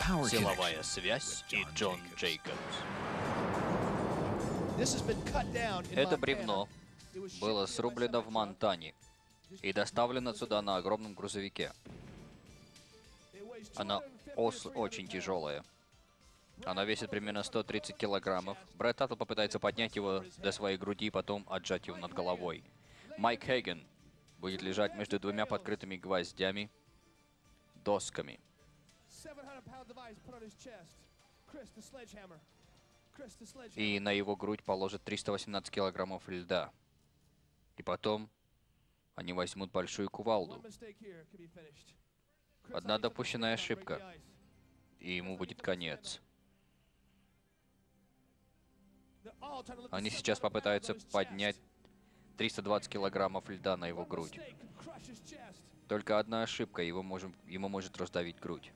Силовая связь и Джон Джейкобс. Это бревно было срублено в Монтане и доставлено сюда на огромном грузовике. Она очень тяжелая. Она весит примерно 130 килограммов. Брэд Таттл попытается поднять его до своей груди, потом отжать его над головой. Майк Хейген будет лежать между двумя подкрытыми гвоздями, досками. И на его грудь положат 318 килограммов льда. И потом они возьмут большую кувалду. Одна допущенная ошибка, и ему будет конец. Они сейчас попытаются поднять 320 килограммов льда на его грудь. Только одна ошибка, ему может раздавить грудь.